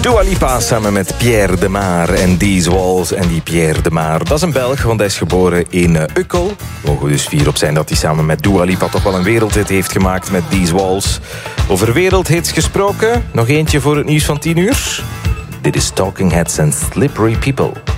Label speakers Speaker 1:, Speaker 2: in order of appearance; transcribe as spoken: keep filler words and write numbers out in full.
Speaker 1: Dua Lipa samen met Pierre de Maar en These Walls. En die Pierre de Maar, dat is een Belg, want hij is geboren in uh, Ukkel. We mogen dus fier op zijn dat hij samen met Dua Lipa toch wel een wereldhit heeft gemaakt met These Walls. Over wereldhits gesproken, nog eentje voor het nieuws van tien uur. Dit is Talking Heads and Slippery People.